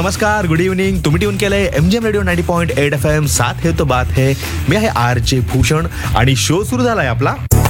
नमस्कार, good evening. तुम्ही tune केलंय MGM रेडिओ 90.8 FM. साथ है तो बात है. मी आहे RJ भूषण आणि शो सुरू झालाय आपला.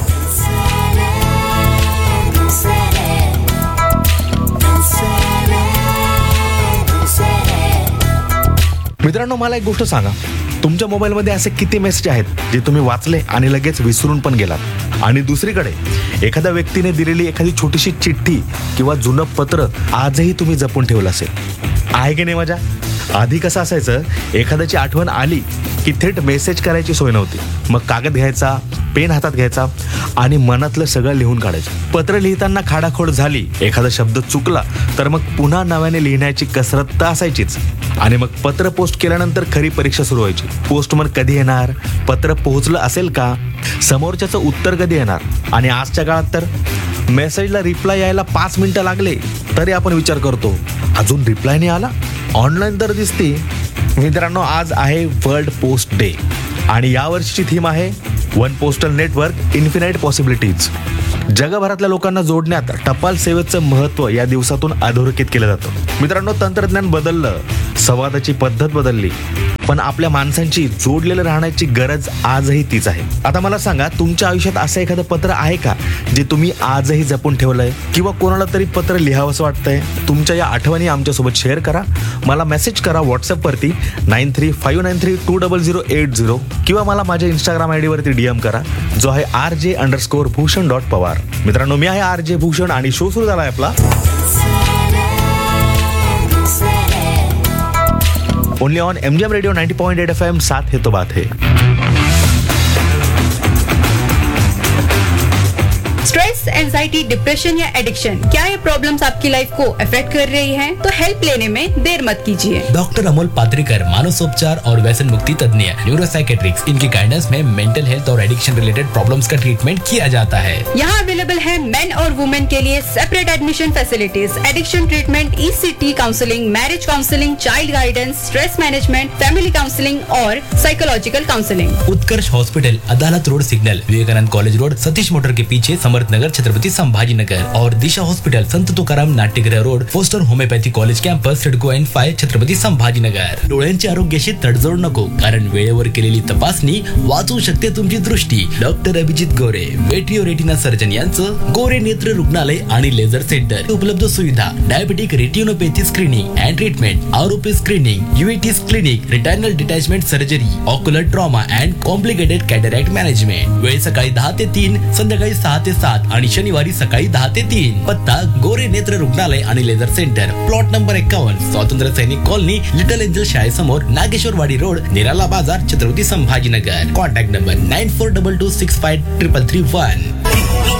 मित्रांनो, मला एक गोष्ट सांगा, तुमच्या मोबाईलमध्ये असे किती मेसेज आहेत जे तुम्ही वाचले आणि लगेच विसरून पण गेलात? आणि दुसरीकडे एखाद्या व्यक्तीने दिलेली एखादी छोटीशी चिठ्ठी किंवा जुनं पत्र आजही तुम्ही जपून ठेवलं असेल, आहे की नाही मजा? आधी कसं असायचं, एखाद्याची आठवण आली की थेट मेसेज करायची सोय नव्हती. मग कागद घ्यायचा, पेन हातात घ्यायचा आणि मनातलं सगळं लिहून काढायचं. पत्र लिहिताना खाडाखोड झाली, एखादा शब्द चुकला तर मग पुन्हा नव्याने लिहिण्याची कसरत तर असायचीच. आणि मग पत्र पोस्ट केल्यानंतर खरी परीक्षा सुरू व्हायची. पोस्टमन कधी येणार, पत्र पोहोचलं असेल का, समोरच्याचं उत्तर कधी येणार. आणि आजच्या काळात तर मेसेजला रिप्लाय यायला 5 मिनिटं लागले तरी आपण विचार करतो, अजून रिप्लाय नाही आला, ऑनलाईन तर दिसते. मित्रांनो, आज आहे वर्ल्ड पोस्ट डे आणि यावर्षीची थीम आहे one postal network, infinite possibilities. जगभरातल्या लोकांना जोडण्यात टपाल सेवेचं महत्त्व या दिवसातून अधोरेखित केलं जातं. मित्रांनो, तंत्रज्ञान बदललं, संवादाची पद्धत बदलली, पण आपल्या माणसांची जोडलेलं राहण्याची गरज आजही तीच आहे. आता मला सांगा, तुमच्या आयुष्यात असं एखादं पत्र आहे का जे तुम्ही आजही जपून ठेवलंय, किंवा कोणाला तरी पत्र लिहावंसं वाटतंय? तुमच्या या आठवणी आमच्यासोबत शेअर करा. मला मेसेज करा व्हॉट्सअपवरती 9359932080, किंवा मला माझ्या इंस्टाग्राम ID वरती DM करा, जो आहे RJ_Bhushan.Pawar. मित्रांनो, मी आहे RJ भूषण आणि शो सुरू झालाय आपला only on MGM radio 90.8 FM. साथ है तो बात है. स्ट्रेस, एंजाइटी, डिप्रेशन या एडिक्शन, क्या ये प्रॉब्लम्स आपकी लाइफ को अफेक्ट कर रही हैं? तो हेल्प लेने में देर मत कीजिए. डॉक्टर अमोल पात्रिकर, मानसोपचार और व्यसन मुक्ति तज्ञ, न्यूरोसाइकेट्रिक्स, इनकी गाइडेंस में मेंटल हेल्थ और एडिक्शन रिलेटेड प्रॉब्लम्स का ट्रीटमेंट किया जाता है. यहाँ अवेलेबल है मेन और वुमेन के लिए separate admission facilities, addiction treatment, ECT counselling, marriage counselling, child guidance, stress management, family counselling और साइकोलॉजिकल काउंसलिंग. उत्कर्ष हॉस्पिटल, अदालत road signal, Vivekananda college road, Satish motor के पीछे, समर्थनगर, छत्रपति संभाजीनगर. और दिशा हॉस्पिटल, संत तुकाराम नाट्यगृह road, poster homeopathy college campus, CIDCO N5, Chhatrapati Sambhajinagar. डोळ्यांच्या आरोग्याशी तडजोड नको, कारण वेळेवर केलेली तपासणी वाचवू शकते तुमची दृष्टी. डॉक्टर अभिजित गोरे, मेट्रिओ रेटिना सर्जन यांचं गोरे नेत्र रुग्णालय आणि लेझर सेंटर. उपलब्ध सुविधा: diabetic retinopathy screening and treatment, आरोपी screening, UVT's clinic, रिटायनल detachment surgery, ocular trauma and complicated cataract management. वेळ सकाळी 10 ते 3, संध्याकाळी 6 ते 7 आणि शनिवारी सकाळी 10 ते 3. पत्ता: गोरे नेत्र रुग्णालय आणि लेझर सेंटर, प्लॉट नंबर 51, स्वातंत्र्य सैनिक colony, little angel शाळेसमोर, Nageshwarwadi road, निराला बाजार, छत्रपती संभाजीनगर. Contact number 9422653331.